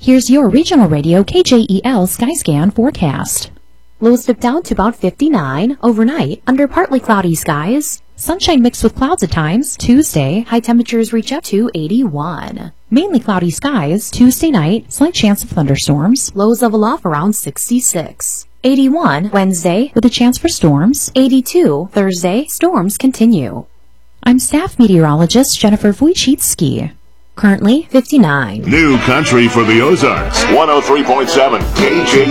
Here's your regional radio KJEL Skyscan forecast. Lows dip down to about 59 overnight under partly cloudy skies. Sunshine mixed with clouds at times. Tuesday, high temperatures reach up to 81. Mainly cloudy skies. Tuesday night, slight chance of thunderstorms. Lows level off around 66. 81 Wednesday with a chance for storms. 82 Thursday, storms continue. I'm staff meteorologist Jennifer Wojcicki. Currently 59. New country for the Ozarks. 103.7 KJ.